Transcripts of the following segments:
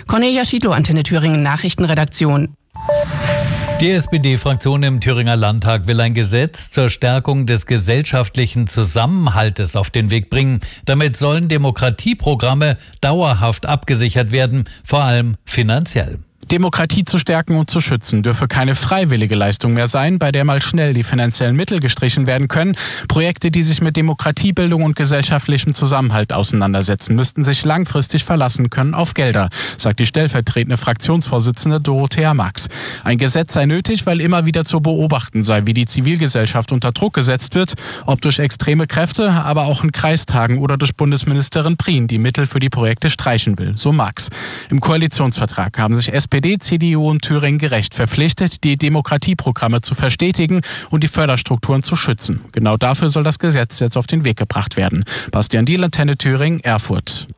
Cornelia Schiedlow, Antenne Thüringen Nachrichtenredaktion. Die SPD-Fraktion im Thüringer Landtag will ein Gesetz zur Stärkung des gesellschaftlichen Zusammenhaltes auf den Weg bringen. Damit sollen Demokratieprogramme dauerhaft abgesichert werden, vor allem finanziell. Demokratie zu stärken und zu schützen dürfe keine freiwillige Leistung mehr sein, bei der mal schnell die finanziellen Mittel gestrichen werden können. Projekte, die sich mit Demokratiebildung und gesellschaftlichem Zusammenhalt auseinandersetzen, müssten sich langfristig verlassen können auf Gelder, sagt die stellvertretende Fraktionsvorsitzende Dorothea Marx. Ein Gesetz sei nötig, weil immer wieder zu beobachten sei, wie die Zivilgesellschaft unter Druck gesetzt wird, ob durch extreme Kräfte, aber auch in Kreistagen oder durch Bundesministerin Prien, die Mittel für die Projekte streichen will, so Marx. Im Koalitionsvertrag haben sich SPD, CDU und Thüringen gerecht verpflichtet, die Demokratieprogramme zu verstetigen und die Förderstrukturen zu schützen. Genau dafür soll das Gesetz jetzt auf den Weg gebracht werden. Bastian Diehl, Antenne Thüringen, Erfurt.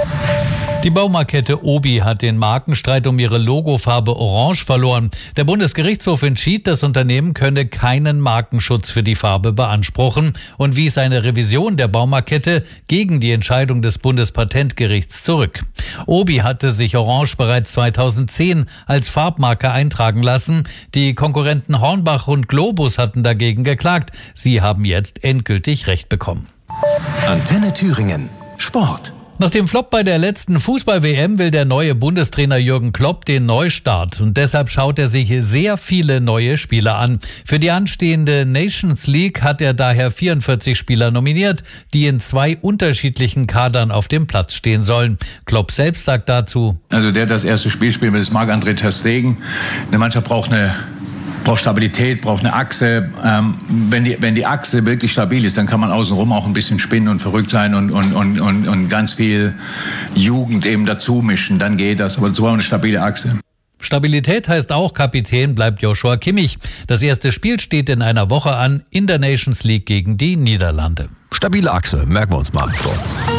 Die Baumarktkette Obi hat den Markenstreit um ihre Logofarbe Orange verloren. Der Bundesgerichtshof entschied, das Unternehmen könne keinen Markenschutz für die Farbe beanspruchen und wies eine Revision der Baumarktkette gegen die Entscheidung des Bundespatentgerichts zurück. Obi hatte sich Orange bereits 2010 als Farbmarke eintragen lassen. Die Konkurrenten Hornbach und Globus hatten dagegen geklagt. Sie haben jetzt endgültig Recht bekommen. Antenne Thüringen. Sport. Nach dem Flop bei der letzten Fußball-WM will der neue Bundestrainer Jürgen Klopp den Neustart und deshalb schaut er sich sehr viele neue Spieler an. Für die anstehende Nations League hat er daher 44 Spieler nominiert, die in 2 unterschiedlichen Kadern auf dem Platz stehen sollen. Klopp selbst sagt dazu: Also der das erste Spiel spielen will, ist Marc-André ter Stegen. Eine Mannschaft braucht Stabilität, braucht eine Achse. Wenn die Achse wirklich stabil ist, dann kann man außenrum auch ein bisschen spinnen und verrückt sein und ganz viel Jugend eben dazu mischen. Dann geht das. Aber so eine stabile Achse. Stabilität heißt auch, Kapitän bleibt Joshua Kimmich. Das erste Spiel steht in einer Woche an in der Nations League gegen die Niederlande. Stabile Achse, merken wir uns mal. So.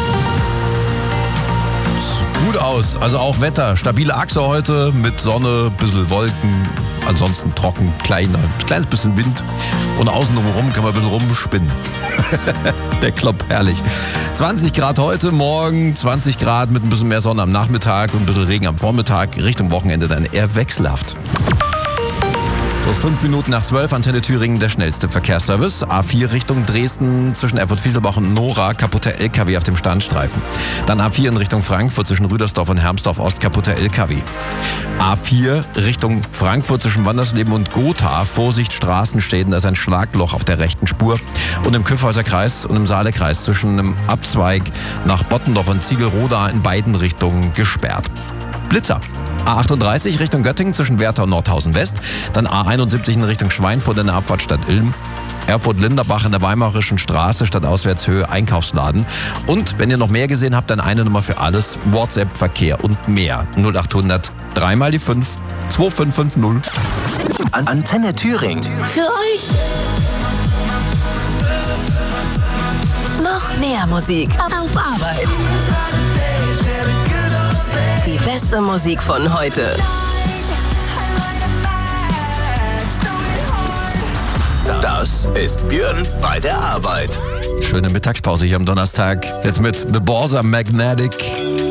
Gut aus, also auch Wetter. Stabile Achse heute mit Sonne, bisschen Wolken, ansonsten trocken, kleines bisschen Wind und außen drumherum kann man ein bisschen rumspinnen. Der Klopp, herrlich. 20 Grad heute, morgen 20 Grad mit ein bisschen mehr Sonne am Nachmittag und ein bisschen Regen am Vormittag. Richtung Wochenende dann eher wechselhaft. 5 Minuten nach 12, Antenne Thüringen, der schnellste Verkehrsservice. A4 Richtung Dresden zwischen Erfurt-Fieselbach und Nora, kaputter LKW auf dem Standstreifen. Dann A4 in Richtung Frankfurt zwischen Rüdersdorf und Hermsdorf-Ost, kaputter LKW. A4 Richtung Frankfurt zwischen Wandersleben und Gotha, Vorsicht Straßenschäden, da ist ein Schlagloch auf der rechten Spur. Und im Kyffhäuser Kreis und im Saalekreis zwischen einem Abzweig nach Bottendorf und Ziegelroda in beiden Richtungen gesperrt. Blitzer. A38 Richtung Göttingen zwischen Werther und Nordhausen West, dann A71 in Richtung Schweinfurt in der Abfahrt Stadt Ilm, Erfurt-Linderbach in der Weimarischen Straße statt Auswärtshöhe Einkaufsladen. Und wenn ihr noch mehr gesehen habt, dann eine Nummer für alles, WhatsApp, Verkehr und mehr. 0800 3 mal die 5 2550. Antenne Thüringen. Für euch. Noch mehr Musik auf Arbeit. Die beste Musik von heute. Das ist Björn bei der Arbeit. Schöne Mittagspause hier am Donnerstag. Jetzt mit The Borsa Magnetic.